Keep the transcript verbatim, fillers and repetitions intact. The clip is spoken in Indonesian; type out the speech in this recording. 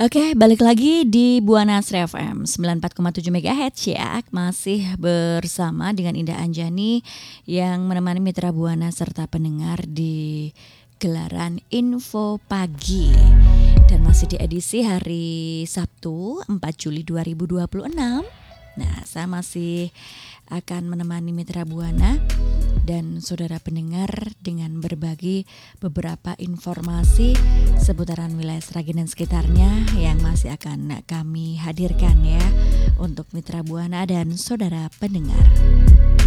Oke, balik lagi di Buana Asri F M sembilan puluh empat koma tujuh megahertz ya. Masih bersama dengan Indah Anjani yang menemani mitra Buana serta pendengar di gelaran Info Pagi. Dan masih di edisi hari Sabtu empat Juli dua ribu dua puluh enam. Nah, saya masih akan menemani mitra Buana dan saudara pendengar dengan berbagi beberapa informasi seputaran wilayah Sragen dan sekitarnya yang masih akan kami hadirkan ya untuk mitra Buana dan saudara pendengar.